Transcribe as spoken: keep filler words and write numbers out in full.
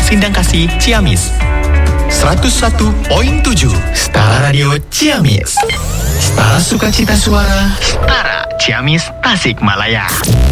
Sindang Kasih, Ciamis. seratus satu koma tujuh Setara Radio Ciamis. Setara Sukacita Suara. Setara Ciamis, Tasikmalaya.